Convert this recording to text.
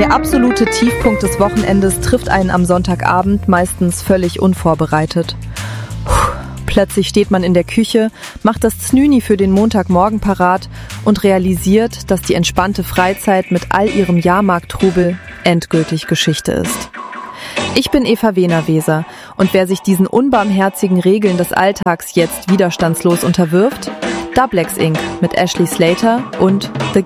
Der absolute Tiefpunkt des Wochenendes trifft einen am Sonntagabend meistens völlig unvorbereitet. Plötzlich steht man in der Küche, macht das Znüni für den Montagmorgen parat und realisiert, dass die entspannte Freizeit mit all ihrem Jahrmarkttrubel endgültig Geschichte ist. Ich bin Eva Wehner-Weser und wer sich diesen unbarmherzigen Regeln des Alltags jetzt widerstandslos unterwirft, Doublex Inc. mit Ashley Slater und The